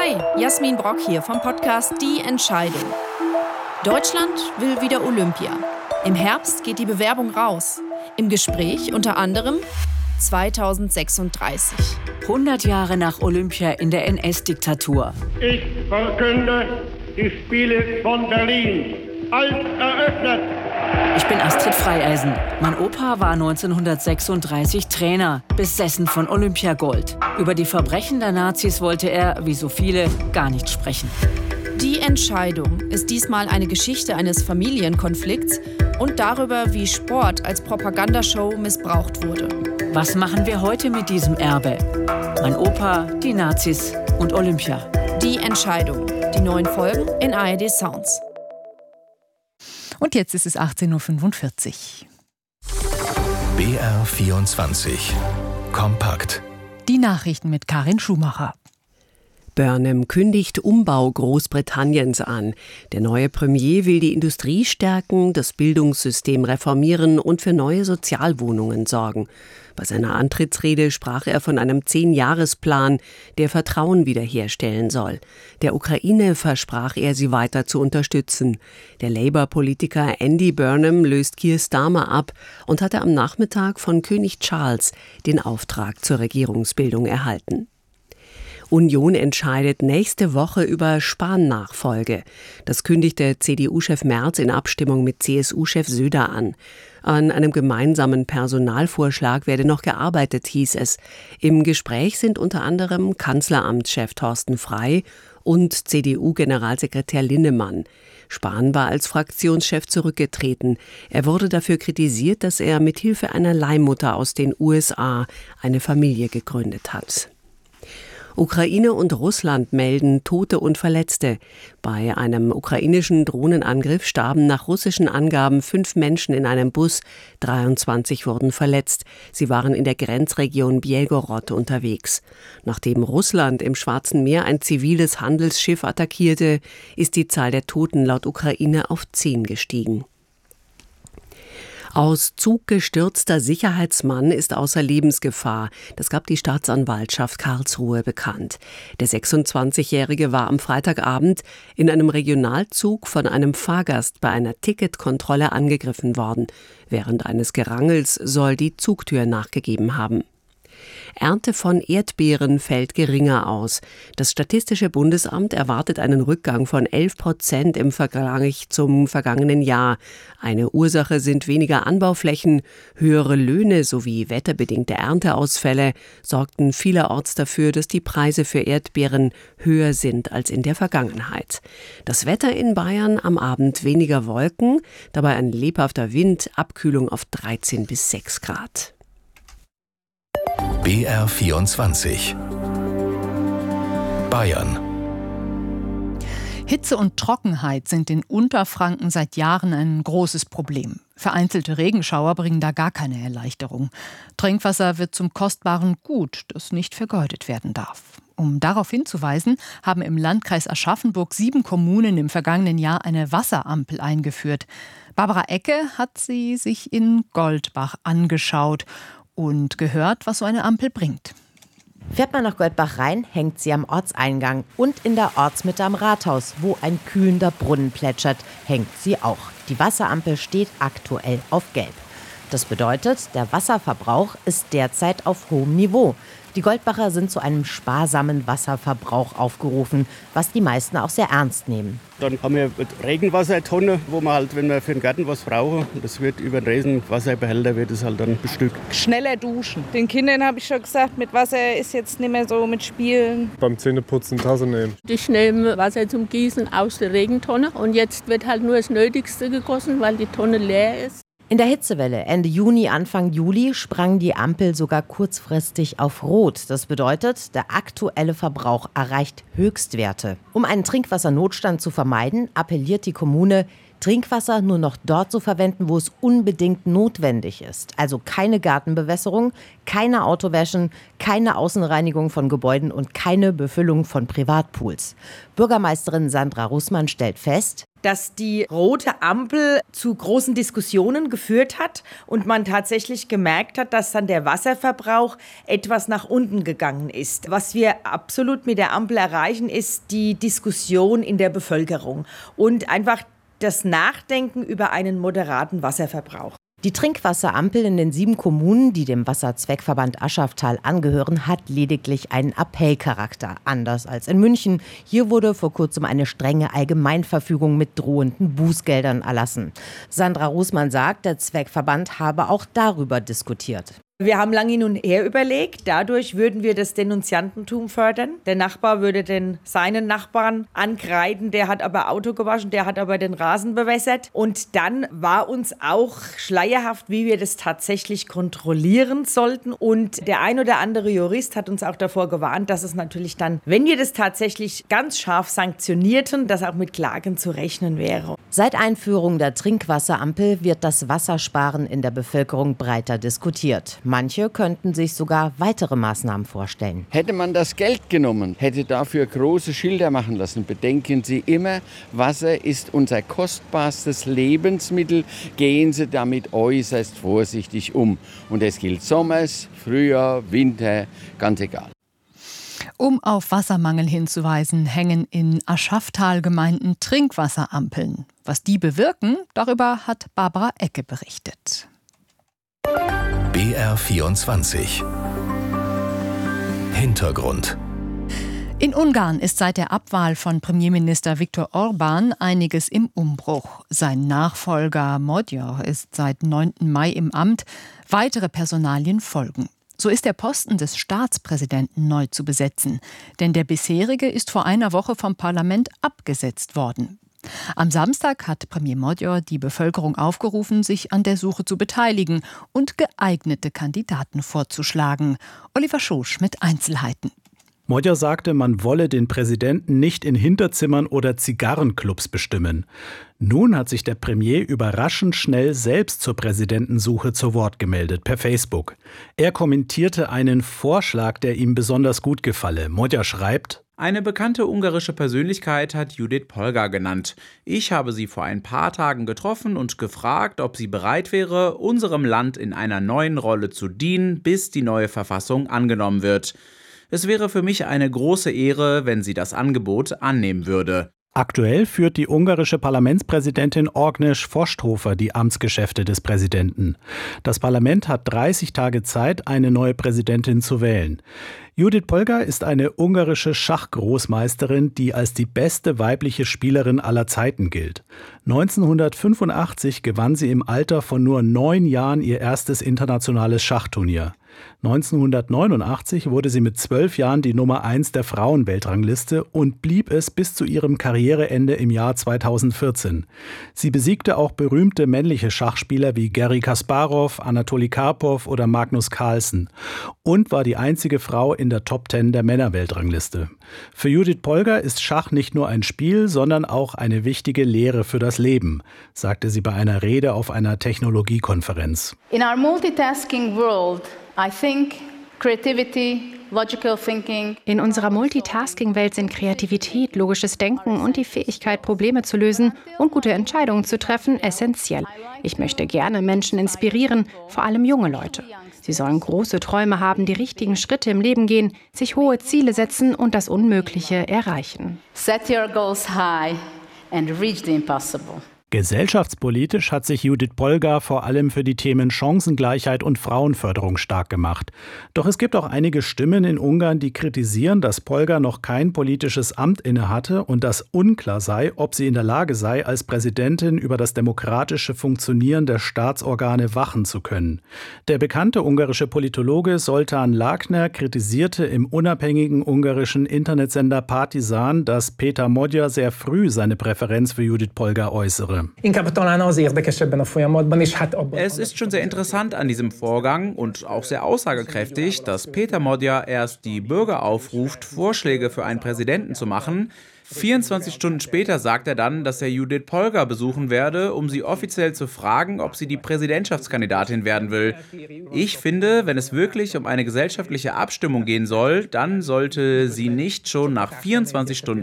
Hi, Jasmin Brock hier vom Podcast Die Entscheidung. Deutschland will wieder Olympia. Im Herbst geht die Bewerbung raus. Im Gespräch unter anderem 2036. 100 Jahre nach Olympia in der NS-Diktatur. Ich verkünde die Spiele von Berlin als eröffnet. Ich bin Astrid Freieisen. Mein Opa war 1936 Trainer, besessen von Olympiagold. Über die Verbrechen der Nazis wollte er, wie so viele, gar nicht sprechen. Die Entscheidung ist diesmal eine Geschichte eines Familienkonflikts und darüber, wie Sport als Propagandashow missbraucht wurde. Was machen wir heute mit diesem Erbe? Mein Opa, die Nazis und Olympia. Die Entscheidung. Die neuen Folgen in ARD Sounds. Und jetzt ist es 18.45 Uhr. BR24 Kompakt. Die Nachrichten mit Karin Schumacher. Burnham kündigt Umbau Großbritanniens an. Der neue Premier will die Industrie stärken, das Bildungssystem reformieren und für neue Sozialwohnungen sorgen. Bei seiner Antrittsrede sprach er von einem 10-Jahres-Plan, der Vertrauen wiederherstellen soll. Der Ukraine versprach er, sie weiter zu unterstützen. Der Labour-Politiker Andy Burnham löst Keir Starmer ab und hatte am Nachmittag von König Charles den Auftrag zur Regierungsbildung erhalten. Union entscheidet nächste Woche über Spahn-Nachfolge. Das kündigte CDU-Chef Merz in Abstimmung mit CSU-Chef Söder an. An einem gemeinsamen Personalvorschlag werde noch gearbeitet, hieß es. Im Gespräch sind unter anderem Kanzleramtschef Thorsten Frey und CDU-Generalsekretär Linnemann. Spahn war als Fraktionschef zurückgetreten. Er wurde dafür kritisiert, dass er mit Hilfe einer Leihmutter aus den USA eine Familie gegründet hat. Ukraine und Russland melden Tote und Verletzte. Bei einem ukrainischen Drohnenangriff starben nach russischen Angaben 5 Menschen in einem Bus, 23 wurden verletzt. Sie waren in der Grenzregion Bjelgorod unterwegs. Nachdem Russland im Schwarzen Meer ein ziviles Handelsschiff attackierte, ist die Zahl der Toten laut Ukraine auf 10 gestiegen. Aus Zug gestürzter Sicherheitsmann ist außer Lebensgefahr. Das gab die Staatsanwaltschaft Karlsruhe bekannt. Der 26-Jährige war am Freitagabend in einem Regionalzug von einem Fahrgast bei einer Ticketkontrolle angegriffen worden. Während eines Gerangels soll die Zugtür nachgegeben haben. Ernte von Erdbeeren fällt geringer aus. Das Statistische Bundesamt erwartet einen Rückgang von 11% im Vergleich zum vergangenen Jahr. Eine Ursache sind weniger Anbauflächen, höhere Löhne sowie wetterbedingte Ernteausfälle sorgten vielerorts dafür, dass die Preise für Erdbeeren höher sind als in der Vergangenheit. Das Wetter in Bayern am Abend weniger Wolken, dabei ein lebhafter Wind, Abkühlung auf 13 bis 6 Grad. BR24 Bayern. Hitze und Trockenheit sind in Unterfranken seit Jahren ein großes Problem. Vereinzelte Regenschauer bringen da gar keine Erleichterung. Trinkwasser wird zum kostbaren Gut, das nicht vergeudet werden darf. Um darauf hinzuweisen, haben im Landkreis Aschaffenburg 7 Kommunen im vergangenen Jahr eine Wasserampel eingeführt. Barbara Ecke hat sie sich in Goldbach angeschaut und gehört, was so eine Ampel bringt. Fährt man nach Goldbach rein, hängt sie am Ortseingang. Und in der Ortsmitte am Rathaus, wo ein kühlender Brunnen plätschert, hängt sie auch. Die Wasserampel steht aktuell auf Gelb. Das bedeutet, der Wasserverbrauch ist derzeit auf hohem Niveau. Die Goldbacher sind zu einem sparsamen Wasserverbrauch aufgerufen, was die meisten auch sehr ernst nehmen. Dann haben wir eine Regenwassertonne, wo man halt, wenn wir für den Garten was brauchen, das wird über den Regenwasserbehälter wird es halt dann bestückt. Schneller duschen. Den Kindern habe ich schon gesagt, mit Wasser ist jetzt nicht mehr so mit Spielen. Beim Zähneputzen Tasse nehmen. Ich nehme Wasser zum Gießen aus der Regentonne und jetzt wird halt nur das Nötigste gegossen, weil die Tonne leer ist. In der Hitzewelle Ende Juni, Anfang Juli sprang die Ampel sogar kurzfristig auf Rot. Das bedeutet, der aktuelle Verbrauch erreicht Höchstwerte. Um einen Trinkwassernotstand zu vermeiden, appelliert die Kommune, Trinkwasser nur noch dort zu verwenden, wo es unbedingt notwendig ist. Also keine Gartenbewässerung, keine Autowäschen, keine Außenreinigung von Gebäuden und keine Befüllung von Privatpools. Bürgermeisterin Sandra Russmann stellt fest, dass die rote Ampel zu großen Diskussionen geführt hat und man tatsächlich gemerkt hat, dass dann der Wasserverbrauch etwas nach unten gegangen ist. Was wir absolut mit der Ampel erreichen, ist die Diskussion in der Bevölkerung und einfach das Nachdenken über einen moderaten Wasserverbrauch. Die Trinkwasserampel in den 7 Kommunen, die dem Wasserzweckverband Aschachtal angehören, hat lediglich einen Appellcharakter. Anders als in München. Hier wurde vor kurzem eine strenge Allgemeinverfügung mit drohenden Bußgeldern erlassen. Sandra Rußmann sagt, der Zweckverband habe auch darüber diskutiert. Wir haben lange hin und her überlegt, dadurch würden wir das Denunziantentum fördern. Der Nachbar würde seinen Nachbarn ankreiden, der hat aber Auto gewaschen, der hat aber den Rasen bewässert. Und dann war uns auch schleierhaft, wie wir das tatsächlich kontrollieren sollten. Und der ein oder andere Jurist hat uns auch davor gewarnt, dass es natürlich dann, wenn wir das tatsächlich ganz scharf sanktionierten, dass auch mit Klagen zu rechnen wäre. Seit Einführung der Trinkwasserampel wird das Wassersparen in der Bevölkerung breiter diskutiert. Manche könnten sich sogar weitere Maßnahmen vorstellen. Hätte man das Geld genommen, hätte dafür große Schilder machen lassen. Bedenken Sie immer, Wasser ist unser kostbarstes Lebensmittel. Gehen Sie damit äußerst vorsichtig um. Und es gilt Sommers, Frühjahr, Winter, ganz egal. Um auf Wassermangel hinzuweisen, hängen in Aschachtal-Gemeinden Trinkwasserampeln. Was die bewirken, darüber hat Barbara Ecke berichtet. BR24 Hintergrund. In Ungarn ist seit der Abwahl von Premierminister Viktor Orbán einiges im Umbruch. Sein Nachfolger Magyar ist seit 9. Mai im Amt. Weitere Personalien folgen. So ist der Posten des Staatspräsidenten neu zu besetzen. Denn der bisherige ist vor einer Woche vom Parlament abgesetzt worden. Am Samstag hat Premier Magyar die Bevölkerung aufgerufen, sich an der Suche zu beteiligen und geeignete Kandidaten vorzuschlagen. Oliver Schosch mit Einzelheiten. Magyar sagte, man wolle den Präsidenten nicht in Hinterzimmern oder Zigarrenclubs bestimmen. Nun hat sich der Premier überraschend schnell selbst zur Präsidentensuche zu Wort gemeldet, per Facebook. Er kommentierte einen Vorschlag, der ihm besonders gut gefalle. Magyar schreibt: Eine bekannte ungarische Persönlichkeit hat Judith Polgar genannt. Ich habe sie vor ein paar Tagen getroffen und gefragt, ob sie bereit wäre, unserem Land in einer neuen Rolle zu dienen, bis die neue Verfassung angenommen wird. Es wäre für mich eine große Ehre, wenn sie das Angebot annehmen würde. Aktuell führt die ungarische Parlamentspräsidentin Agnes Vosthofer die Amtsgeschäfte des Präsidenten. Das Parlament hat 30 Tage Zeit, eine neue Präsidentin zu wählen. Judith Polgar ist eine ungarische Schachgroßmeisterin, die als die beste weibliche Spielerin aller Zeiten gilt. 1985 gewann sie im Alter von nur 9 Jahren ihr erstes internationales Schachturnier. 1989 wurde sie mit 12 Jahren die Nummer 1 der Frauenweltrangliste und blieb es bis zu ihrem Karriereende im Jahr 2014. Sie besiegte auch berühmte männliche Schachspieler wie Garry Kasparov, Anatoli Karpov oder Magnus Carlsen und war die einzige Frau in der Top 10 der Männerweltrangliste. Für Judith Polgar ist Schach nicht nur ein Spiel, sondern auch eine wichtige Lehre für das Leben, sagte sie bei einer Rede auf einer Technologiekonferenz. In our multitasking world, I think creativity, logical thinking. In unserer Multitasking-Welt sind Kreativität, logisches Denken und die Fähigkeit, Probleme zu lösen und gute Entscheidungen zu treffen, essentiell. Ich möchte gerne Menschen inspirieren, vor allem junge Leute. Sie sollen große Träume haben, die richtigen Schritte im Leben gehen, sich hohe Ziele setzen und das Unmögliche erreichen. Set your goals high and reach the impossible. Gesellschaftspolitisch hat sich Judith Polgar vor allem für die Themen Chancengleichheit und Frauenförderung stark gemacht. Doch es gibt auch einige Stimmen in Ungarn, die kritisieren, dass Polgar noch kein politisches Amt innehatte und dass unklar sei, ob sie in der Lage sei, als Präsidentin über das demokratische Funktionieren der Staatsorgane wachen zu können. Der bekannte ungarische Politologe Zoltán Lákner kritisierte im unabhängigen ungarischen Internetsender Partizan, dass Péter Magyar sehr früh seine Präferenz für Judith Polgar äußere. Es ist schon sehr interessant an diesem Vorgang und auch sehr aussagekräftig, dass Péter Magyar erst die Bürger aufruft, Vorschläge für einen Präsidenten zu machen. 24 Stunden später sagt er dann, dass er Judith Polgar besuchen werde, um sie offiziell zu fragen, ob sie die Präsidentschaftskandidatin werden will. Ich finde, wenn es wirklich um eine gesellschaftliche Abstimmung gehen soll, dann sollte sie nicht schon nach 24 Stunden